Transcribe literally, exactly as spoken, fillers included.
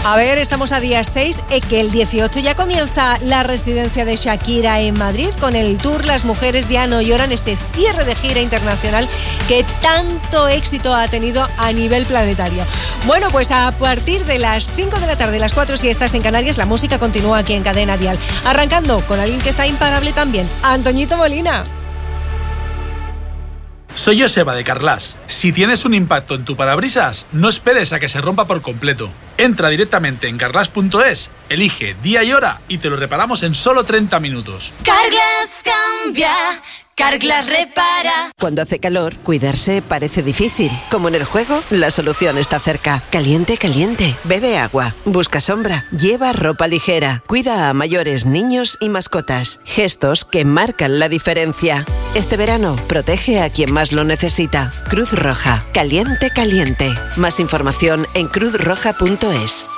A ver, estamos a día seis, eh, que el dieciocho ya comienza la residencia de Shakira en Madrid con el tour Las Mujeres Ya No Lloran, ese cierre de gira internacional que tanto éxito ha tenido a nivel planetario. Bueno, pues a partir de las cinco de la tarde, las cuatro si estás en Canarias, la música continúa aquí en Cadena Dial. Arrancando con alguien que está imparable también, Antoñito Molina. Soy Joseba de Carglass. Si tienes un impacto en tu parabrisas, no esperes a que se rompa por completo. Entra directamente en carglass punto es, elige día y hora y te lo reparamos en solo treinta minutos. Carglass cambia, Carglass repara. Cuando hace calor, cuidarse parece difícil. Como en el juego, la solución está cerca. Caliente, caliente. Bebe agua. Busca sombra. Lleva ropa ligera. Cuida a mayores, niños y mascotas. Gestos que marcan la diferencia. Este verano, protege a quien más lo necesita. Cruz Roja. Caliente, caliente. Más información en cruz roja punto es.